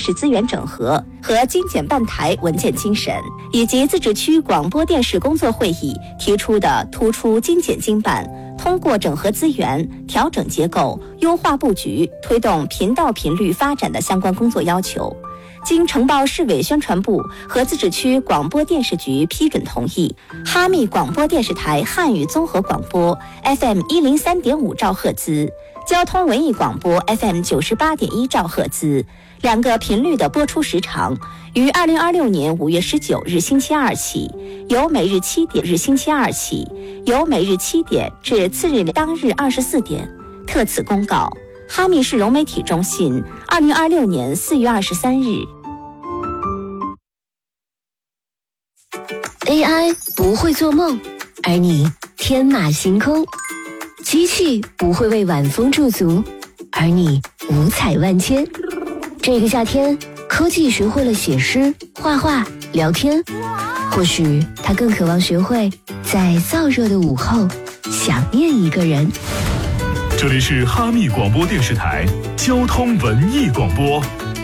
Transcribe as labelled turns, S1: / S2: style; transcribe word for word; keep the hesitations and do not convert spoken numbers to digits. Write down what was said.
S1: 视资源整合和精简办台文件精神，以及自治区广播电视工作会议提出的突出精简精办，通过整合资源、调整结构、优化布局，推动频道频率发展的相关工作要求，经呈报市委宣传部和自治区广播电视局批准同意，哈密广播电视台汉语综合广播 F M 一零三点五兆赫兹、交通文艺广播 F M 九十八点一兆赫兹两个频率的播出时长，于二零二六年五月十九日星期二起，由每日七点日星期二起，由每日七点至次日当日二十四点。特此公告。哈密市融媒体中心，二零二六年四月二十三日。
S2: A I 不会做梦，而你天马行空；机器不会为晚风驻足，而你五彩万千。这个夏天，科技学会了写诗、画画、聊天，或许它更渴望学会在燥热的午后想念一个人。
S3: 这里是哈密广播电视台交通文艺广播。